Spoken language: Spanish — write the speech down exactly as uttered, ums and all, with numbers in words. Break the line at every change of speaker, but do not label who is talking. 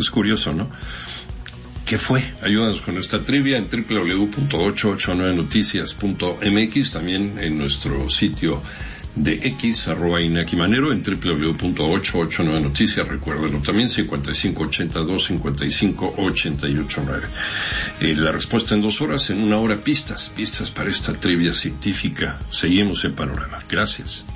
Es curioso, ¿no? ¿Qué fue? Ayúdanos con esta trivia en doble u doble u doble u punto ochocientos ochenta y nueve noticias punto m x, también en nuestro sitio de X, arroba Inaki Manero, en doble u doble u doble u punto ochocientos ochenta y nueve noticias, recuérdenlo también, cincuenta y cinco ochenta y dos cincuenta y cinco ochenta y ocho nueve. Eh, la respuesta en dos horas, en una hora pistas, pistas para esta trivia científica. Seguimos en Panorama. Gracias.